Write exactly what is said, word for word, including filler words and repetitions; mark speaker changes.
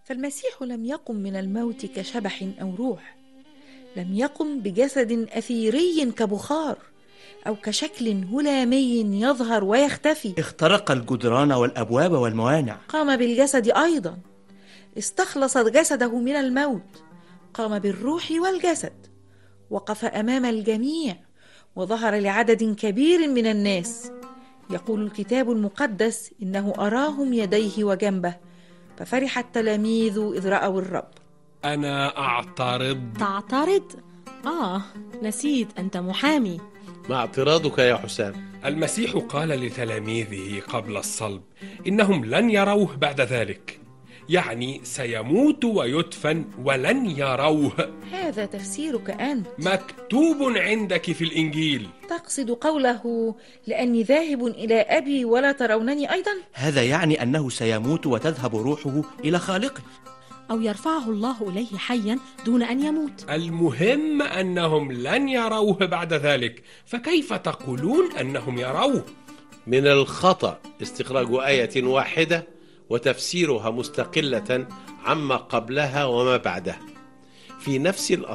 Speaker 1: فالمسيح لم يقم من الموت كشبح أو روح، لم يقم بجسد أثيري كبخار أو كشكل هلامي يظهر ويختفي.
Speaker 2: اخترق الجدران والأبواب والموانع.
Speaker 1: قام بالجسد أيضا، استخلص جسده من الموت، قام بالروح والجسد، وقف أمام الجميع وظهر لعدد كبير من الناس. يقول الكتاب المقدس إنه أراهم يديه وجنبه، ففرح التلاميذ إذ رأوا الرب.
Speaker 3: أنا أعترض.
Speaker 4: تعترض؟ آه نسيت، أنت محامي.
Speaker 5: ما اعتراضك يا حسام؟
Speaker 3: المسيح قال لتلاميذه قبل الصلب إنهم لن يروه بعد ذلك، يعني سيموت ويدفن ولن يروه.
Speaker 1: هذا تفسيرك أنت.
Speaker 3: مكتوب عندك في الإنجيل.
Speaker 1: تقصد قوله لأني ذاهب إلى أبي ولا ترونني أيضا؟
Speaker 2: هذا يعني أنه سيموت وتذهب روحه إلى خالقه،
Speaker 4: أو يرفعه الله إليه حيا دون أن يموت.
Speaker 3: المهم أنهم لن يروه بعد ذلك، فكيف تقولون أنهم يروه؟
Speaker 5: من الخطأ استخراج آية واحدة وتفسيرها مستقلة عما قبلها وما بعدها في نفس الأصل.